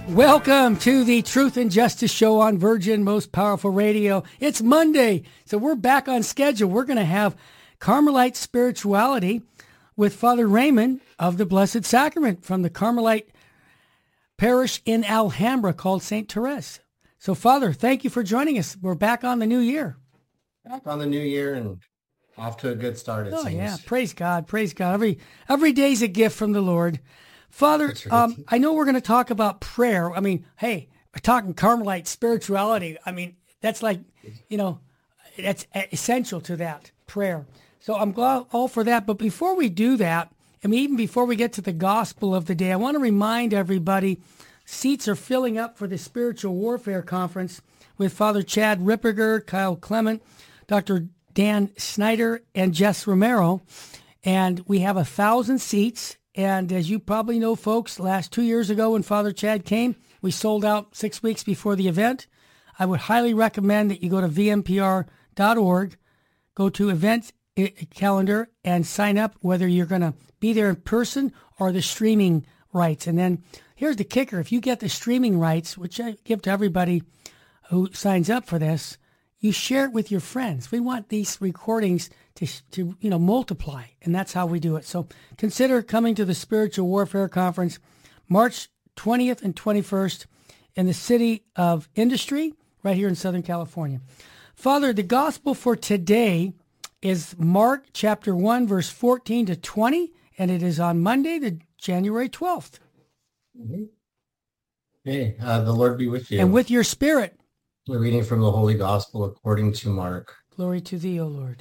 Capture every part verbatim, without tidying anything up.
Welcome to the Truth and Justice Show on Virgin Most Powerful Radio. It's Monday, so we're back on schedule. We're going to have Carmelite Spirituality with Father Raymond of the Blessed Sacrament from the Carmelite Parish in Alhambra called Saint Therese. So, Father, thank you for joining us. We're back on the new year. Back on the new year and off to a good start, it oh, seems. yeah. Praise God. Praise God. Every, every day's a gift from the Lord. Father, Right. um, I know we're going to talk about prayer. I mean, hey, we're talking Carmelite spirituality. I mean, that's like, you know, that's essential to that, prayer. So I'm glad all for that. But before we do that, I mean, even before we get to the gospel of the day, I want to remind everybody, seats are filling up for the Spiritual Warfare Conference with Father Chad Ripperger, Kyle Clement, Doctor Dan Snyder, and Jess Romero. And we have a thousand seats. And as you probably know, folks, last two years ago when Father Chad came, we sold out six weeks before the event. I would highly recommend that you go to v m p r dot org, go to event calendar, and sign up whether you're going to be there in person or the streaming rights. And then here's the kicker. If you get the streaming rights, which I give to everybody who signs up for this, you share it with your friends. We want these recordings to, to you know, multiply, and that's how we do it. So consider coming to the Spiritual Warfare Conference March twentieth and twenty-first in the City of Industry right here in Southern California. Father, the gospel for today is Mark chapter one, verse fourteen to twenty, and it is on Monday, the January twelfth. Mm-hmm. Hey, uh, the Lord be with you. And with your spirit. We're reading from the Holy Gospel according to Mark. Glory to thee, O Lord.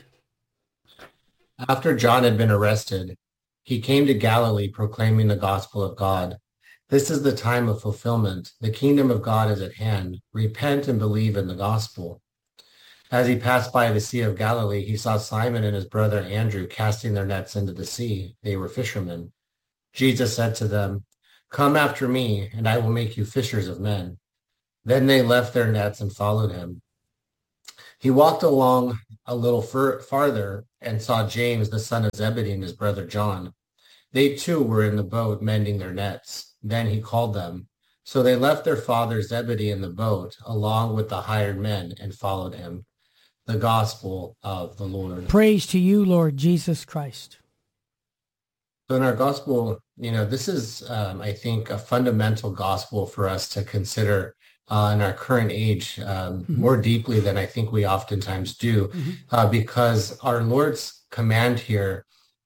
After John had been arrested, he came to Galilee proclaiming the gospel of God. This is the time of fulfillment. The kingdom of God is at hand. Repent and believe in the gospel. As he passed by the Sea of Galilee, he saw Simon and his brother Andrew casting their nets into the sea. They were fishermen. Jesus said to them, "Come after me, and I will make you fishers of men." Then they left their nets and followed him. He walked along a little fur- farther and saw James, the son of Zebedee, and his brother John. They too were in the boat mending their nets. Then he called them. So they left their father Zebedee in the boat along with the hired men and followed him. The gospel of the Lord. Praise to you, Lord Jesus Christ. So in our gospel, you know, this is, um, I think, a fundamental gospel for us to consider Uh, in our current age, um, mm-hmm. more deeply than I think we oftentimes do, mm-hmm. uh, because our Lord's command here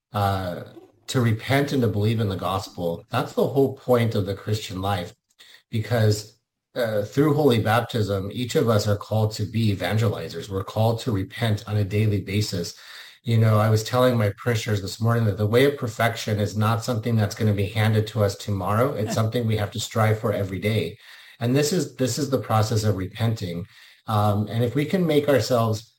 uh, to repent and to believe in the gospel, that's the whole point of the Christian life, because uh, through holy baptism, each of us are called to be evangelizers. We're called to repent on a daily basis. You know, I was telling my parishioners this morning that the way of perfection is not something that's going to be handed to us tomorrow. It's something we have to strive for every day. And this is this is the process of repenting. Um, and if we can make ourselves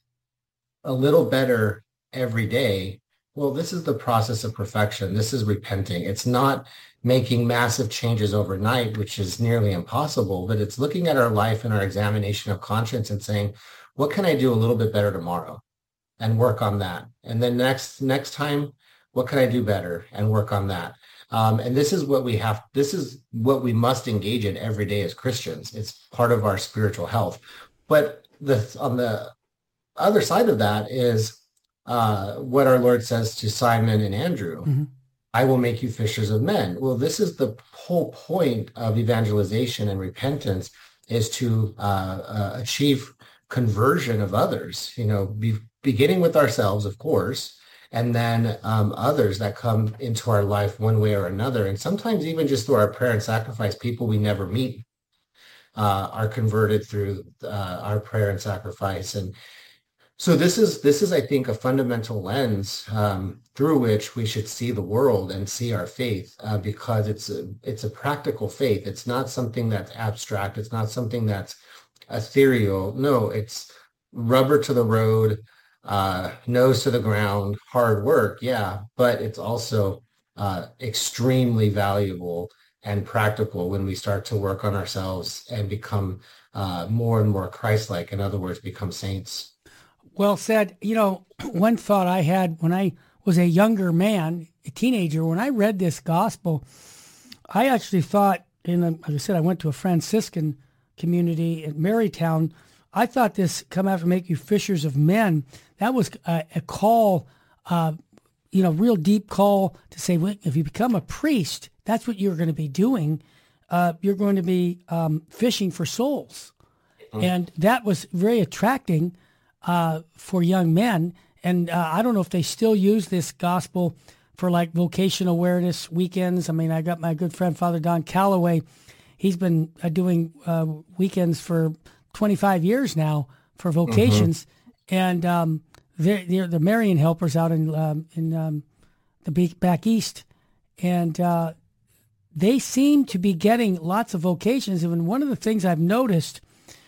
a little better every day, well, this is the process of perfection. This is repenting. It's not making massive changes overnight, which is nearly impossible, but it's looking at our life and our examination of conscience and saying, what can I do a little bit better tomorrow? And work on that. And then next next time, what can I do better? And work on that. Um, and this is what we have, this is what we must engage in every day as Christians. It's part of our spiritual health. But the, on the other side of that is uh, what our Lord says to Simon and Andrew, mm-hmm. I will make you fishers of men. Well, this is the whole point of evangelization and repentance, is to uh, uh, achieve conversion of others, you know, be, beginning with ourselves, of course, and then um, others that come into our life one way or another. And sometimes even just through our prayer and sacrifice, people we never meet uh, are converted through uh, our prayer and sacrifice. And so this is, this is, I think, a fundamental lens um, through which we should see the world and see our faith, uh, because it's a, it's a practical faith. It's not something that's abstract. It's not something that's ethereal. No, it's rubber to the road, uh, nose to the ground, hard work. Yeah. But it's also uh, extremely valuable and practical when we start to work on ourselves and become uh, more and more Christ-like. In other words, become saints. Well said. You know, one thought I had when I was a younger man, a teenager, when I read this gospel, I actually thought in, a, like I said, I went to a Franciscan community in Marytown. I thought this come out to make you fishers of men. That was a, a call, uh, you know, real deep call to say, well, if you become a priest, that's what you're going to be doing. Uh, you're going to be um, fishing for souls. Mm-hmm. And that was very attracting uh, for young men. And uh, I don't know if they still use this gospel for like vocational awareness weekends. I mean, I got my good friend, Father Don Calloway. He's been uh, doing uh, weekends for twenty-five years now for vocations. Mm-hmm. And um, they're, they're the Marian helpers out in um, in um, the back east. And uh, they seem to be getting lots of vocations. And one of the things I've noticed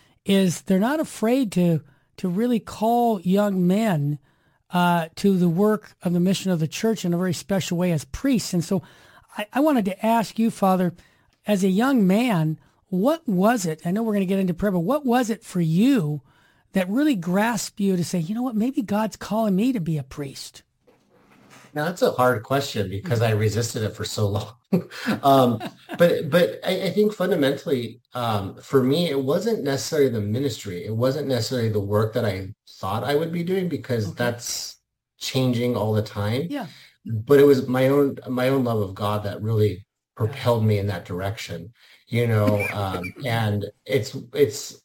is they're not afraid to to really call young men uh, to the work of the mission of the church in a very special way as priests. And so I, I wanted to ask you, Father, as a young man, what was it? I know we're going to get into prayer, but what was it for you that really grasped you to say, you know what, maybe God's calling me to be a priest? Now, that's a hard question because I resisted it for so long. um, but but I, I think fundamentally, um, for me, it wasn't necessarily the ministry. It wasn't necessarily the work that I thought I would be doing, because okay. that's changing all the time. Yeah. But it was my own my own love of God that really propelled me in that direction. You know, um, and it's it's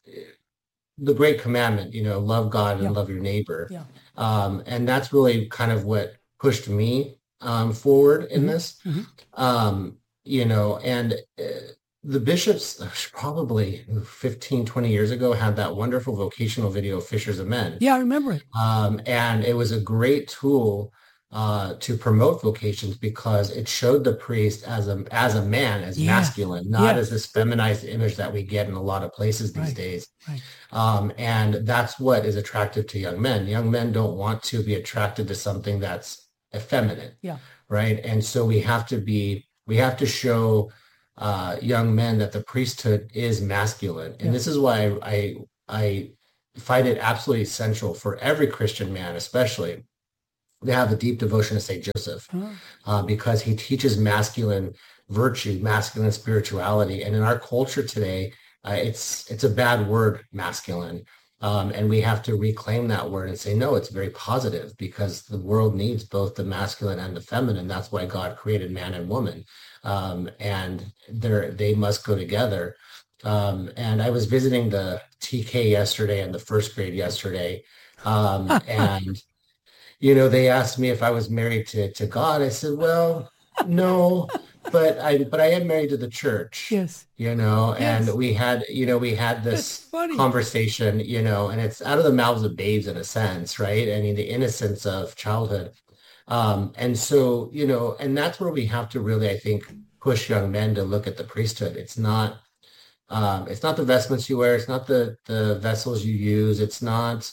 the great commandment. You know, love God and yeah. love your neighbor. Yeah. Um, and that's really kind of what pushed me um, forward in mm-hmm. this, mm-hmm. Um, you know, and uh, the bishops probably fifteen, twenty years ago had that wonderful vocational video, Fishers of Men. Yeah, I remember it. Um, and it was a great tool uh, to promote vocations because it showed the priest as a as a man, as yeah. masculine, not yeah. as this feminized image that we get in a lot of places these right. days. Right. Um, and that's what is attractive to young men. Young men don't want to be attracted to something that's effeminate. Yeah. Right. And so we have to be, we have to show uh, young men that the priesthood is masculine. And yeah. this is why I, I find it absolutely essential for every Christian man, especially, to have a deep devotion to Saint Joseph, oh. uh, because he teaches masculine virtue, masculine spirituality. And in our culture today, uh, it's, it's a bad word, masculine. Um, and we have to reclaim that word and say, no, it's very positive, because the world needs both the masculine and the feminine. That's why God created man and woman. Um, and they're, they must go together. Um, and I was visiting the T K yesterday and the first grade yesterday. Um, and, you know, they asked me if I was married to, to God. I said, well, no. But I, but I am married to the church. Yes. You know, yes. and we had, you know, we had this conversation, you know, and it's out of the mouths of babes in a sense, right? I mean, the innocence of childhood. Um, and so, you know, and that's where we have to really, I think, push young men to look at the priesthood. It's not, um, it's not the vestments you wear. It's not the, the vessels you use. It's not,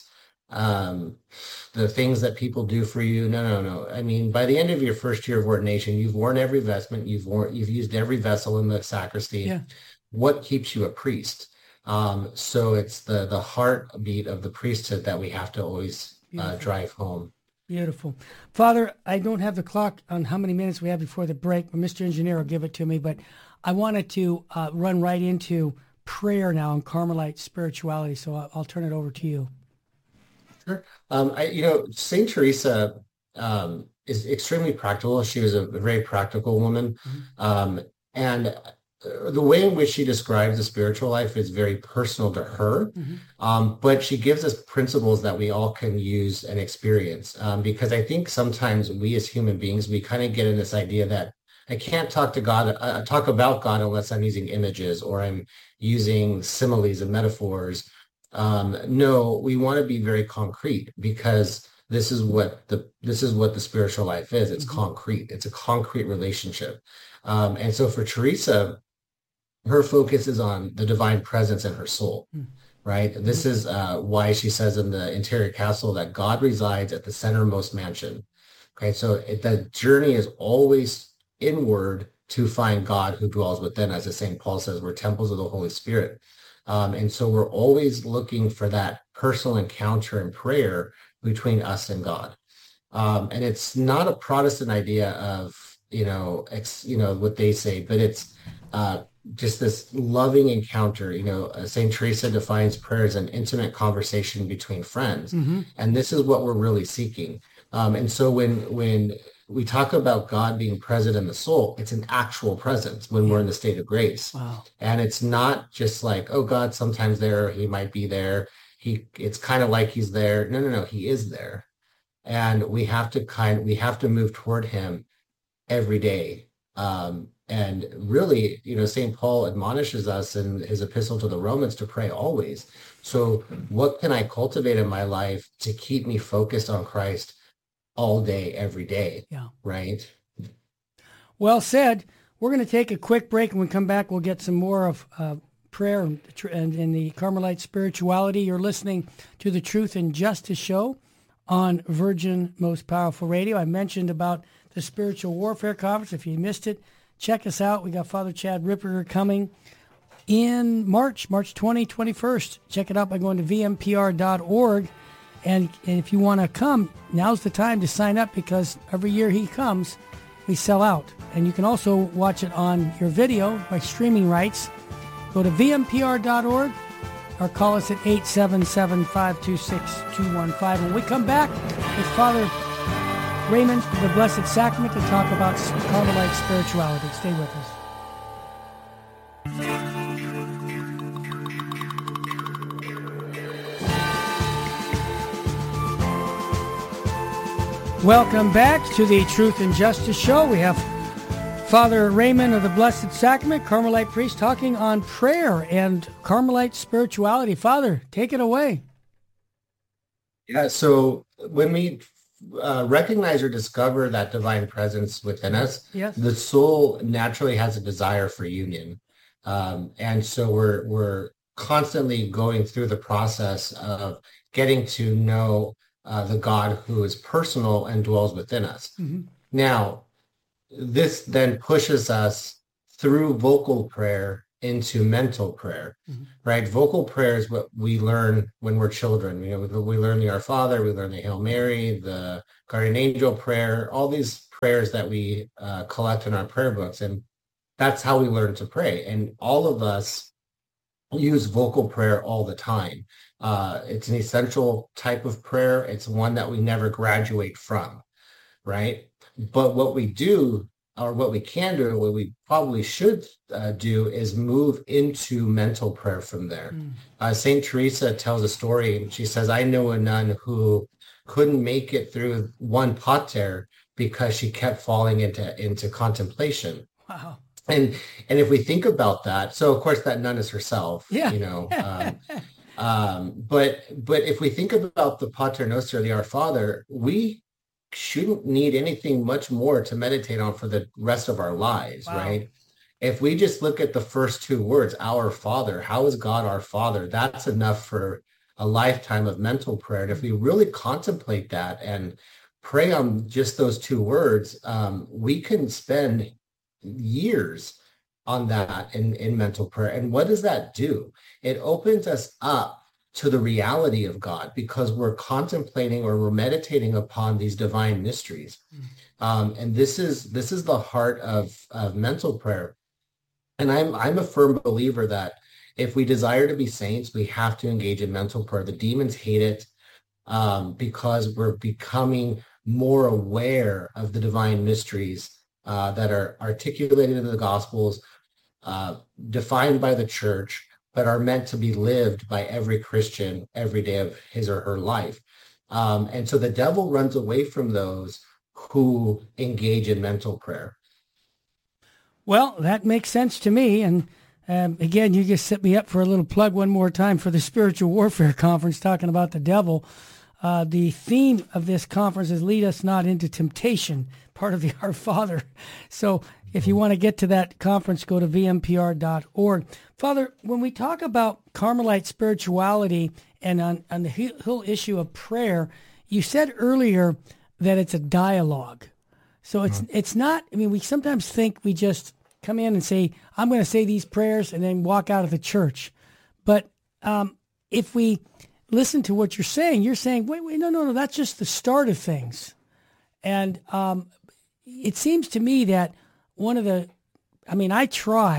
um, the things that people do for you. No, no, no. I mean, by the end of your first year of ordination, you've worn every vestment, you've worn, you've used every vessel in the sacristy. Yeah. What keeps you a priest? Um, so it's the the heartbeat of the priesthood that we have to always uh, drive home. Beautiful. Father, I don't have the clock on how many minutes we have before the break, but Mister Engineer will give it to me. But I wanted to uh, run right into prayer now and Carmelite spirituality. So I'll, I'll turn it over to you. Sure. Um, I, you know, Saint Teresa um, is extremely practical. She was a very practical woman. Mm-hmm. Um, and the way in which she describes the spiritual life is very personal to her. Mm-hmm. Um, but she gives us principles that we all can use and experience. Um, because I think sometimes we as human beings, we kind of get in this idea that I can't talk to God, uh, talk about God unless I'm using images or I'm using similes and metaphors. Um, no, we want to be very concrete, because this is what the this is what the spiritual life is. It's mm-hmm. concrete. It's a concrete relationship. Um, and so for Teresa, her focus is on the divine presence in her soul, mm-hmm. right? This is uh, why she says in the interior castle that God resides at the centermost mansion. Okay, so it, the journey is always inward to find God who dwells within, as Saint Paul says, we're temples of the Holy Spirit. Um, and so we're always looking for that personal encounter and prayer between us and God. Um, and it's not a Protestant idea of, you know, ex, you know, what they say, but it's uh, just this loving encounter. You know, uh, Saint Teresa defines prayer as an intimate conversation between friends, Mm-hmm. and this is what we're really seeking. Um, and so when when we talk about God being present in the soul, it's an actual presence when we're in the state of grace. Wow. And it's not just like, oh, God, sometimes there, he might be there. He, it's kind of like he's there. No, no, no, he is there. And we have to kind, we have to move toward him every day. Um, and really, you know, Saint Paul admonishes us in his epistle to the Romans to pray always. So what can I cultivate in my life to keep me focused on Christ all day, every day? Yeah. Right. Well said. We're going to take a quick break, and when we come back, we'll get some more of uh, prayer and, and, and the Carmelite spirituality. You're listening to the Truth and Justice Show on Virgin Most Powerful Radio. I mentioned about the Spiritual Warfare Conference. If you missed it, check us out. We got Father Chad Ripperger coming in March, March twentieth, twenty-first. Check it out by going to v m p r dot org. And, and if you want to come, now's the time to sign up, because every year he comes, we sell out. And you can also watch it on your video by streaming rights. Go to v m p r dot org or call us at eight seven seven, five two six, two one five. When we come back with Father Raymond of the Blessed Sacrament to talk about Carmelite spirituality. Stay with us. Welcome back to the Truth and Justice Show. We have Father Raymond of the Blessed Sacrament, Carmelite priest, talking on prayer and Carmelite spirituality. Father, take it away. Yeah, so when we uh, recognize or discover that divine presence within us, Yes. the soul naturally has a desire for union. Um, and so we're we're constantly going through the process of getting to know uh, the God who is personal and dwells within us. Mm-hmm. Now, this then pushes us through vocal prayer into mental prayer, Mm-hmm. right? Vocal prayer is what we learn when we're children. You know, we, we learn the Our Father, we learn the Hail Mary, the Guardian Angel prayer, all these prayers that we uh, collect in our prayer books. And that's how we learn to pray. And all of us use vocal prayer all the time. Uh, it's an essential type of prayer. It's one that we never graduate from, right? But what we do, or what we can do, what we probably should uh, do, is move into mental prayer from there. Mm. Uh, Saint Teresa tells a story. She says, I know a nun who couldn't make it through one pater because she kept falling into, into contemplation. Wow. And and if we think about that, so of course that nun is herself, yeah. you know, um, um, but but if we think about the Pater Noster, the Our Father, we shouldn't need anything much more to meditate on for the rest of our lives, wow. right? If we just look at the first two words, Our Father, how is God our Father? That's enough for a lifetime of mental prayer. And if we really contemplate that and pray on just those two words, um, we can spend years on that in, in mental prayer. And what does that do? It opens us up to the reality of God, because we're contemplating or we're meditating upon these divine mysteries. Mm. Um, and this is this is the heart of, of mental prayer. And I'm I'm a firm believer that if we desire to be saints, we have to engage in mental prayer. The demons hate it um, because we're becoming more aware of the divine mysteries uh, that are articulated in the Gospels, uh, defined by the Church, but are meant to be lived by every Christian every day of his or her life. Um, and so the devil runs away from those who engage in mental prayer. Well, that makes sense to me. And um, again, you just set me up for a little plug one more time for the Spiritual Warfare Conference, talking about the devil. Uh, the theme of this conference is Lead Us Not Into Temptation, part of the Our Father. So if you want to get to that conference, go to v m p r dot org. Father, when we talk about Carmelite spirituality and on, on the whole issue of prayer, you said earlier that it's a dialogue. So it's mm-hmm. it's not, I mean, we sometimes think we just come in and say, I'm going to say these prayers and then walk out of the church. But um, if we listen to what you're saying, you're saying, wait, wait, no, no, no, that's just the start of things. And um, it seems to me that one of the, I mean, I try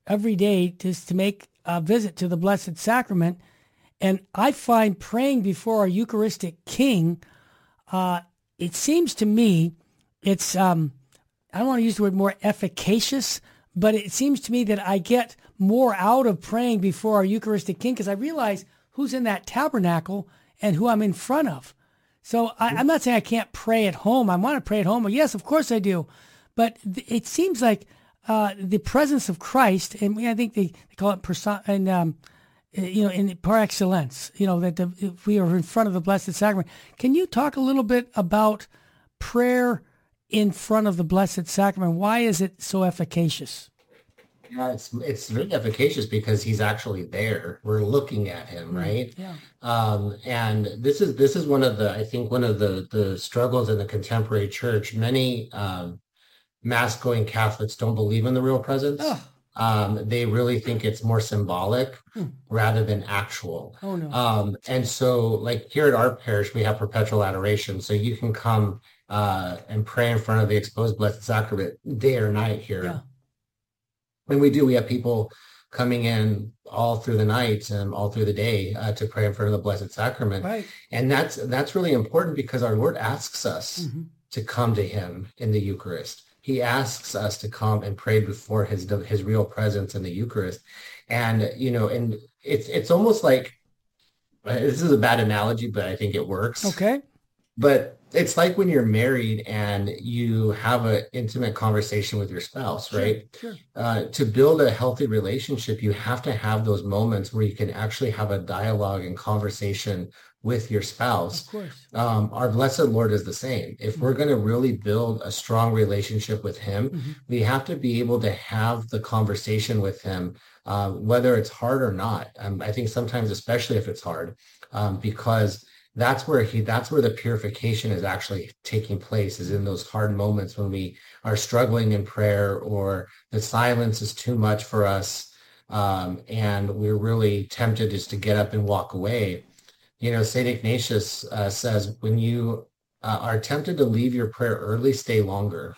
every day just to make a visit to the Blessed Sacrament. And I find praying before our Eucharistic King, uh, it seems to me it's, um, I don't want to use the word more efficacious, but it seems to me that I get more out of praying before our Eucharistic King because I realize who's in that tabernacle and who I'm in front of. So I, I'm not saying I can't pray at home. I want to pray at home. Well, yes, of course I do. But th- it seems like uh, the presence of Christ, and I think they, they call it person, and um, you know, in par excellence. You know that the, if we are in front of the Blessed Sacrament. Can you talk a little bit about prayer in front of the Blessed Sacrament? Why is it so efficacious? Yeah, it's it's really efficacious because he's actually there. We're looking at him, right? Yeah. Um, and this is this is one of the I think one of the the struggles in the contemporary church. Many um, mass-going Catholics don't believe in the real presence. Oh. Um, they really think it's more symbolic Hmm. rather than actual. Oh no. Um, and so, like here at our parish, we have perpetual adoration, so you can come uh, and pray in front of the exposed Blessed Sacrament day or night here. Yeah. And we do. We have people coming in all through the night and all through the day uh, to pray in front of the Blessed Sacrament. Right. And that's that's really important because our Lord asks us Mm-hmm. to come to him in the Eucharist. He asks us to come and pray before his his real presence in the Eucharist. And, you know, and it's it's almost like, this is a bad analogy, but I think it works. Okay. But it's like when you're married and you have an intimate conversation with your spouse, right? Sure. Sure. Uh, to build a healthy relationship, you have to have those moments where you can actually have a dialogue and conversation with your spouse. Of course. Um, our Blessed Lord is the same. If Mm-hmm. we're going to really build a strong relationship with him, Mm-hmm. we have to be able to have the conversation with him, uh, whether it's hard or not. Um, I think sometimes, especially if it's hard, um, because that's where he, that's where the purification is actually taking place, is in those hard moments when we are struggling in prayer or the silence is too much for us. Um, and we're really tempted just to get up and walk away. You know, Saint Ignatius uh, says, when you uh, are tempted to leave your prayer early, stay longer.